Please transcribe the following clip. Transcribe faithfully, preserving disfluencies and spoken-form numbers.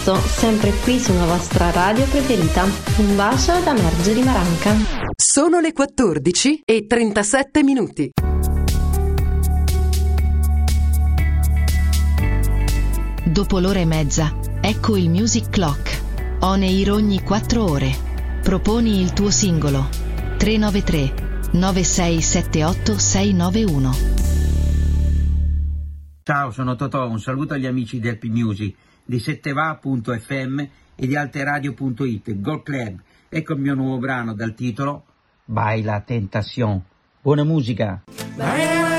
Sempre qui sulla vostra radio preferita. Un bacio da Margherita Maranca. Sono le quattordici e trentasette minuti. Dopo l'ora e mezza, ecco il Music Clock. On air ogni quattro ore. Proponi il tuo singolo. tre nove tre nove sei sette otto sei nove uno. Ciao, sono Totò, un saluto agli amici del P-Music, di setteva punto effe emme e di alteradio punto it, Gold Club. Ecco il mio nuovo brano dal titolo Baila Tentación. Buona musica!